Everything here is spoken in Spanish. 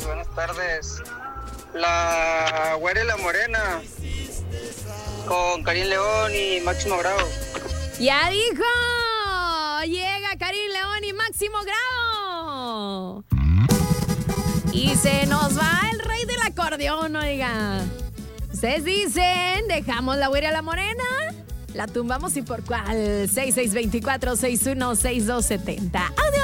buenas tardes. La Güera y la Morena con Karim León y Máximo Grado. ¡Ya dijo! Llega Karim León y Máximo Grado. Y se nos va el rey del acordeón, oiga. Ustedes dicen, dejamos la Güera y la Morena, la tumbamos y por cuál. 6624-616270. ¡Adiós!